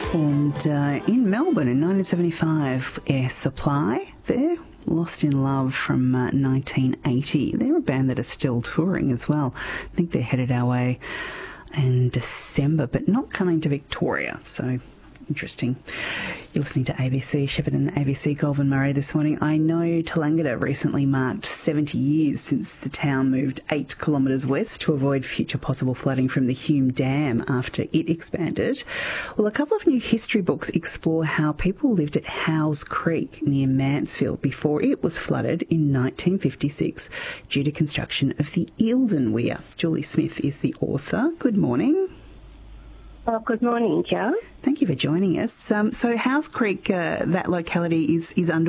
Formed in Melbourne in 1975, Air Supply there. Lost in Love from 1980. They're a band that are still touring as well. I think they're headed our way in December, but not coming to Victoria, so interesting. You're listening to ABC Shepparton, ABC Goulburn Murray this morning. I know Tallangatta recently marked 70 years since the town moved 8 kilometres west to avoid future possible flooding from the Hume Dam after it expanded. Well, a couple of new history books explore how people lived at Howes Creek near Mansfield before it was flooded in 1956 due to construction of the Eildon Weir. Julie Smith is the author. Good morning. Well, good morning, Jo. Thank you for joining us. So Howes Creek, that locality is under